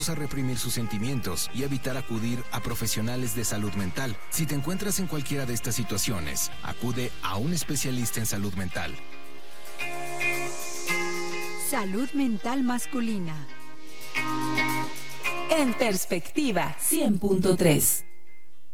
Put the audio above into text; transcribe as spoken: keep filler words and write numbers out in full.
a reprimir sus sentimientos y evitar acudir a profesionales de salud mental. Si te encuentras en cualquiera de estas situaciones, acude a un especialista en salud mental. Salud mental masculina. En Perspectiva cien punto tres.